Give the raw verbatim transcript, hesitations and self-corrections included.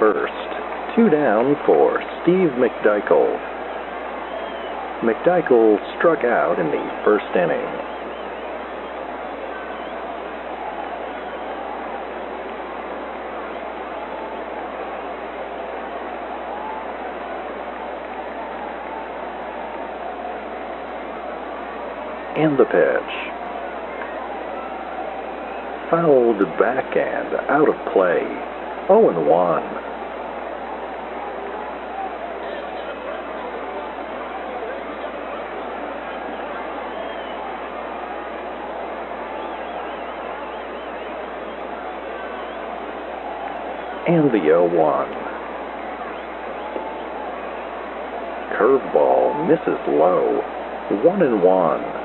first. Two down for Steve McDykel. McDykel struck out in the first inning. And the pitch. Fouled back and out of play. oh and one. And the oh one. Curveball misses low. One and one.